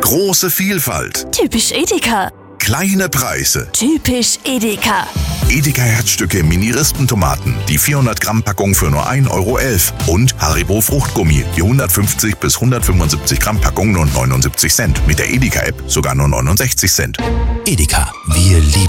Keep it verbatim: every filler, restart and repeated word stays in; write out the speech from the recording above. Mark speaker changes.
Speaker 1: Große Vielfalt.
Speaker 2: Typisch Edeka.
Speaker 1: Kleine Preise.
Speaker 2: Typisch Edeka.
Speaker 1: Edeka Herzstücke Mini-Rispentomaten. Die vierhundert Gramm Packung für nur ein Euro elf. Und Haribo Fruchtgummi. Die hundertfünfzig bis hundertfünfundsiebzig Gramm Packung nur neunundsiebzig Cent. Mit der Edeka-App sogar nur neunundsechzig Cent.
Speaker 3: Edeka, wir lieben